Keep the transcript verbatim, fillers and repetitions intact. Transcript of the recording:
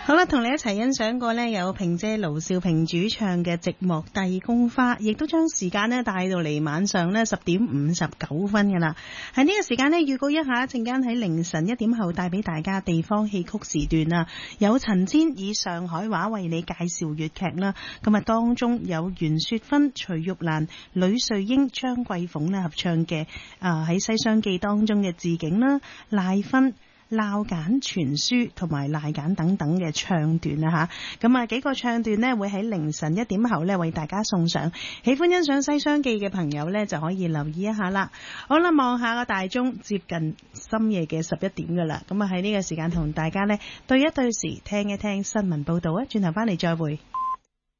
好啦，同你一齊欣賞過呢，有萍姐盧兆平主唱嘅《寂寞帝宮花》，亦都將時間呢帶到嚟晚上呢十點五十九分㗎啦。喺呢個時間呢，預告一下，一陣間喺凌晨一點後帶俾大家地方戲曲時段啊，有陳千以上海話為你介紹粵劇啦。咁啊，當中有袁雪芬、徐玉蘭、呂瑞英、張桂鳳呢合唱嘅啊喺《西廂記》當中嘅自景啦、賴芬、鬧簡傳書同埋賴簡等等嘅唱段啦吓，咁啊幾個唱段呢會喺凌晨一點後呢為大家送上，喜歡欣賞西廂記嘅朋友呢就可以留意一下啦。好啦，望下個大鐘，接近深夜嘅十一點噶啦，咁啊喺呢個時間同大家呢對一對時，聽一聽新聞報道啊，轉頭翻嚟再會。